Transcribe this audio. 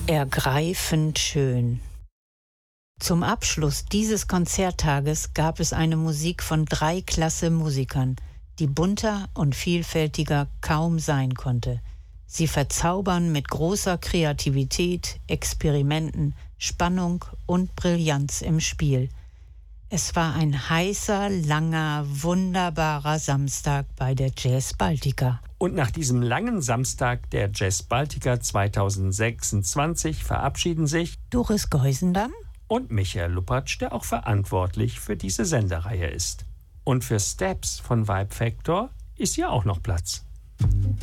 Ergreifend schön. Zum Abschluss dieses Konzerttages gab es eine Musik von 3 Klasse-Musikern, die bunter und vielfältiger kaum sein konnte. Sie verzaubern mit großer Kreativität, Experimenten, Spannung und Brillanz im Spiel. Es war ein heißer, langer, wunderbarer Samstag bei der Jazz Baltica. Und nach diesem langen Samstag der Jazz Baltica 2026 verabschieden sich Doris Geusendamm und Michael Luppatsch, der auch verantwortlich für diese Sendereihe ist. Und für Steps von Vibe Factor ist ja auch noch Platz.